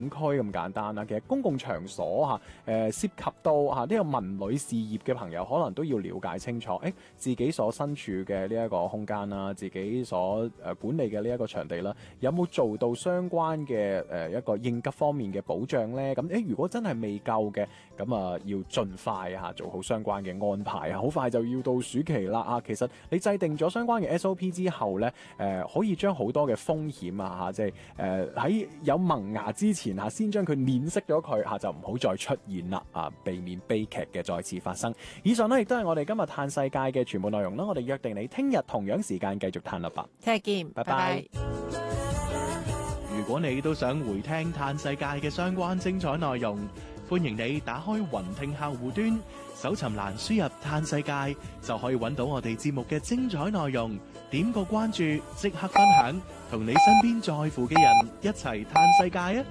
區咁簡單啦，其實公共場所涉及到呢個文旅事業嘅朋友，可能都要了解清楚，自己所身處嘅呢一個空間啦，自己所管理嘅呢一個場地啦，有冇做到相關嘅一個應急方面嘅保障呢？咁如果真係未夠嘅，咁要盡快做好相關嘅安排。好快就要到暑期啦其實你制定咗相關嘅 SOP 之後呢，可以將好多嘅風險即係喺有萌芽之前先將佢碾熄咗佢就唔好再出現啦避免悲劇嘅再次發生。以上呢，亦都係我哋今日嘆世界嘅全部內容啦。我哋約定你聽日同樣時間繼續嘆啦吧。 聽日見， 拜拜。 如果你都想回聽嘆世界嘅相關精彩內容，歡迎你打開雲聽客戶端，搜尋欄輸入嘆世界，就可以揾到我哋節目嘅精彩內容。點個關注，即刻分享，同你身邊在乎嘅人一齊嘆世界啊！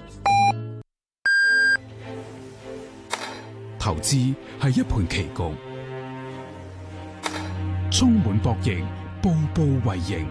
投資係一盤棋局，充滿博弈，步步為營。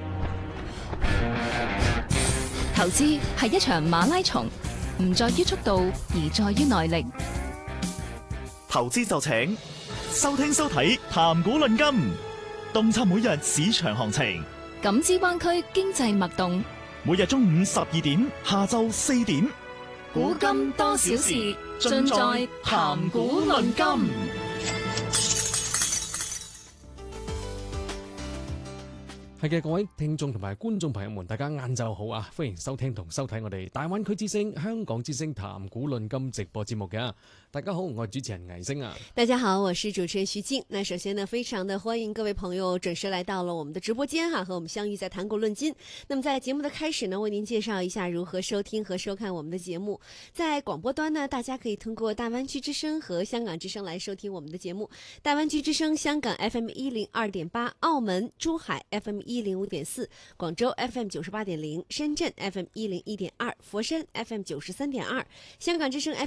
投資係一場馬拉松，唔在於速度，而在於耐力。 投資就請收聽收睇談股論金，洞察每日市場行情， 感知灣區經濟脈動。 每日中午12點，下晝4點， 古今多少事，盡在談股論金。 係嘅，各位聽眾同埋觀眾朋友們，大家晏晝好啊！歡迎收聽同收睇我哋大灣區之聲、香港之聲談股論金直播節目嘅。大家好，我係主持人倪星啊。 大家好，我是主持人徐靜。那首先呢，非常的歡迎各位朋友準時來到了我們的直播間和我們相遇在談股論金。那麼在節目的開始呢，為您介紹一下如何收聽和收看我們的節目。在廣播端呢，大家可以通過大灣區之聲和香港之聲來收聽我們的節目。大灣區之聲香港 FM102.8， 澳門珠海 FM105.4， 廣州 FM98.0， 深圳 FM101.2， 佛山 FM93.2， 香港之聲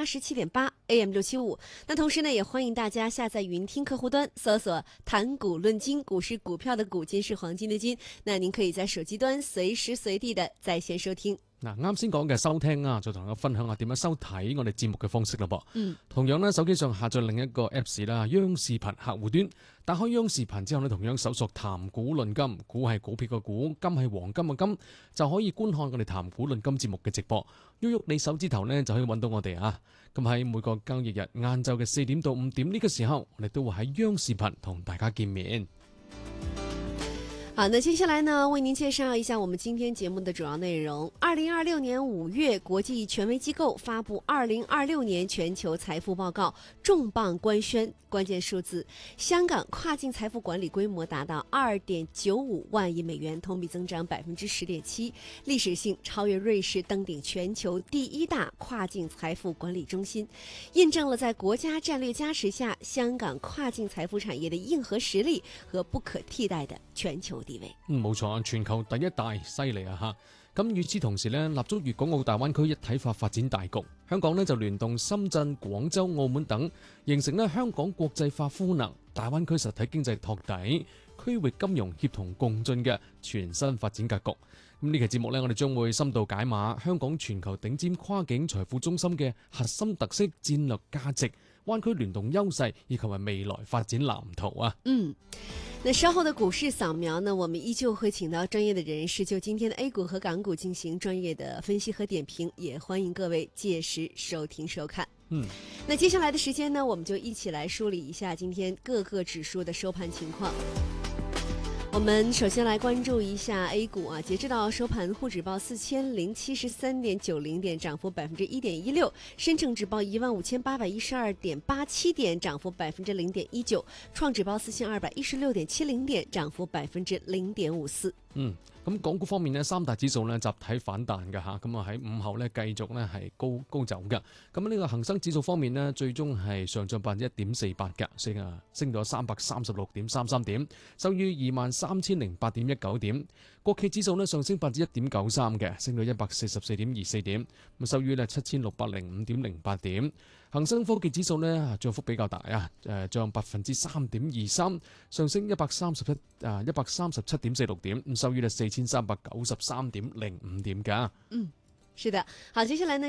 FM87.8AM675。那同時呢，也歡迎大家下載雲聽客戶端，搜索談股論金，股是股票的股，金是黃金的金。那您可以在手機端隨時隨地的在線收聽。 嗱，啱先講嘅收聽就同大家分享下點樣收睇我哋節目嘅方式咯噃。同樣呢，手機上下載另一個 Apps 啦，央視頻客戶端。打開央視頻之後呢，同樣搜索談股論金，股係股票嘅股，金係黃金嘅金，就可以觀看我哋談股論金節目嘅直播。喐喐你手指頭呢，就可以揾到我哋啊！咁喺每個交易日晏晝嘅4點到5點呢個時候，我哋都會喺央視頻同大家見面。 好，那接下來呢，為您介紹一下我們今天節目的主要內容。2026年5月，國際權威機構發布2026年全球財富報告，重磅官宣關鍵數字：香港跨境財富管理規模達到2.95萬億美元，同比增長10.7%，歷史性超越瑞士，登頂全球第一大跨境財富管理中心，印證了在國家戰略加持下，香港跨境財富產業的硬核實力和不可替代的全球地位。 冇錯，全球第一大，犀利啊吓！咁與此同時呢，立足粵港澳大灣區一體化發展大局，香港呢就聯動深圳、廣州、澳門等，形成呢香港國際化賦能、大灣區實體經濟托底、區域金融協同共進嘅全新發展格局。咁呢期節目呢，我哋將會深度解碼香港全球頂尖跨境財富中心嘅核心特色、戰略價值、灣區聯動優勢以及係未來發展藍圖啊。 那稍後的股市掃描呢，我們依舊會請到專業的人士就今天的 A 股和港股進行專業的分析和點評，也歡迎各位屆時收聽收看。那接下來的時間呢，我們就一起來梳理一下今天各個指數的收盤情況。我們首先來關注一下 A 股啊，截至到收盤，滬指報4073.90點，漲幅1.16%；深證指報15812.87點，漲幅0.19%；創指報4216.70點，漲幅0.54%。 咁港股方面呢，三大指數呢集體反彈嘅嚇，咁啊喺午後呢繼續呢係高走嘅。咁呢個恒生指數方面呢，最終係上漲1.48%嘅，升咗336.33點，收於23,008.19點。國企指數呢上升1.93%嘅，升到144.24點，咁收於呢7,605.08點。恒生科技指數呢漲幅比較大啊，漲3.23%，上升137.46點，咁收於呢4,393.05點㗎。 是的，好，接下來呢